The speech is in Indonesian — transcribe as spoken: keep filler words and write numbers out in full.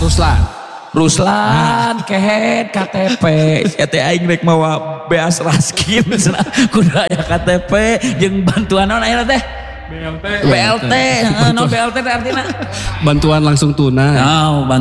Ruslan. Ruslan, kehead K T P, ya teh aing rek mawa beas raskin, kuda aya K T P, jeung bantuan naon aya teh? B L T. B L T, no B L T artinya? Bantuan langsung tunai. Oh,